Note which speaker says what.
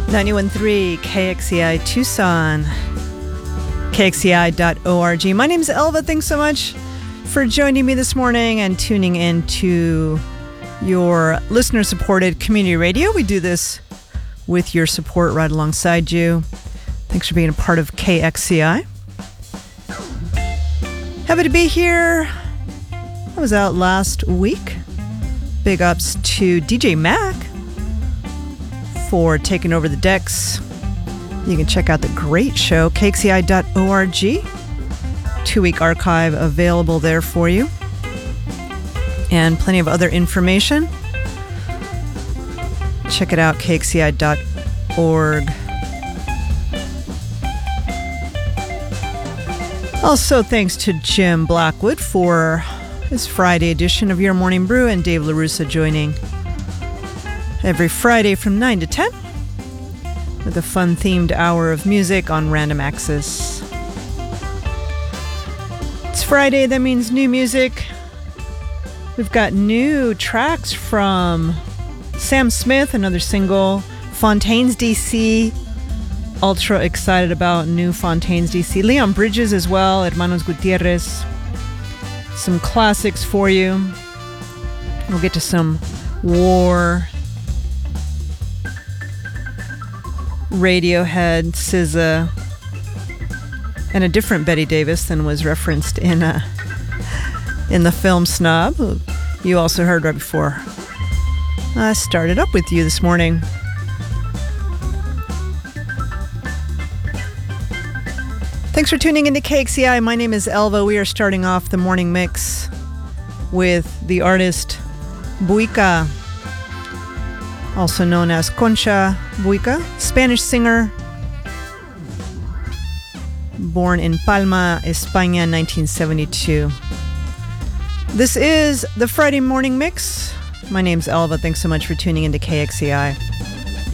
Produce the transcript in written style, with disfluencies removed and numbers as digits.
Speaker 1: 91.3 KXCI Tucson, KXCI.org. My name's Elva. Thanks so much for joining me this morning and tuning in to your listener-supported community radio. We do this with your support right alongside you. Thanks for being a part of KXCI. Happy to be here. I was out last week. Big ups to DJ Mac for taking over the decks. You can check out the great show, kxci.org. 2-week archive available there for you. And plenty of other information. Check it out, kxci.org. Also, thanks to Jim Blackwood for his Friday edition of Your Morning Brew, and Dave LaRussa joining every Friday from 9 to 10 with a fun-themed hour of music on Random Access. It's Friday, that means new music. We've got new tracks from Sam Smith, another single, Fontaines DC. Ultra excited about new Fontaines DC. Leon Bridges as well, Hermanos Gutierrez. Some classics for you. We'll get to some War, Radiohead, SZA, and a different Betty Davis than was referenced in the film Snob. You also heard right before I started up with you this morning. Thanks for tuning into KXCI. My name is Elva. We are starting off the morning mix with the artist Buica, also known as Concha Buica, Spanish singer, born in Palma, España, 1972. This is the Friday morning mix. My name's Elva. Thanks so much for tuning into KXCI.